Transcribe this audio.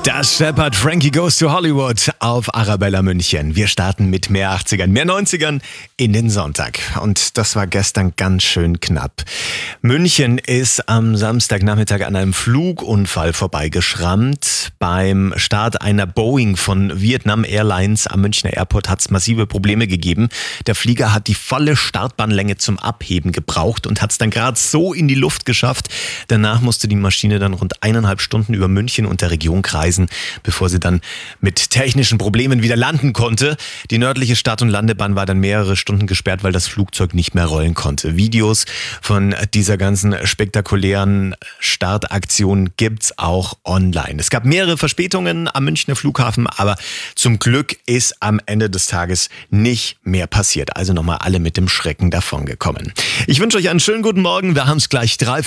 Das scheppert Frankie Goes to Hollywood auf Arabella München. Wir starten mit mehr 80ern, mehr 90ern in den Sonntag. Und das war gestern ganz schön knapp. München ist am Samstagnachmittag an einem Flugunfall vorbeigeschrammt. Beim Start einer Boeing von Vietnam Airlines am Münchner Airport hat es massive Probleme gegeben. Der Flieger hat die volle Startbahnlänge zum Abheben gebraucht und hat es dann gerade so in die Luft geschafft. Danach musste die Maschine dann rund 1,5 Stunden über München und der Region kreisen, bevor sie dann mit technischen Problemen wieder landen konnte. Die nördliche Start- und Landebahn war dann mehrere Stunden gesperrt, weil das Flugzeug nicht mehr rollen konnte. Videos von dieser ganzen spektakulären Startaktion gibt's auch online. Es gab mehrere Verspätungen am Münchner Flughafen, aber zum Glück ist am Ende des Tages nicht mehr passiert. Also nochmal alle mit dem Schrecken davongekommen. Ich wünsche euch einen schönen guten Morgen. Wir haben es gleich 3